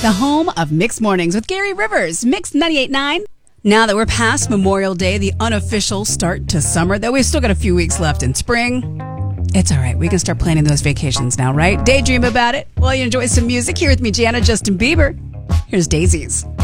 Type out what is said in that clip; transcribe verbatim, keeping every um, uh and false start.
the home of Mixed Mornings with Gary Rivers, Mix ninety-eight point nine. Now that we're past Memorial Day, the unofficial start to summer, though we've still got a few weeks left in spring, it's all right. We can start planning those vacations now, right? Daydream about it while you enjoy some music. Here with me, Jana, Justin Bieber. Here's Daisies.